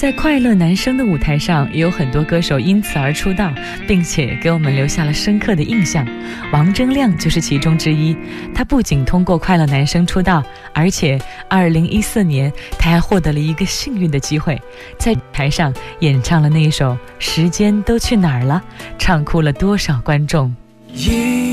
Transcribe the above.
在快乐男声的舞台上，也有很多歌手因此而出道，并且给我们留下了深刻的印象。王铮亮就是其中之一。他不仅通过快乐男声出道，而且2014年他还获得了一个幸运的机会，在台上演唱了那一首《时间都去哪儿了》，唱哭了多少观众。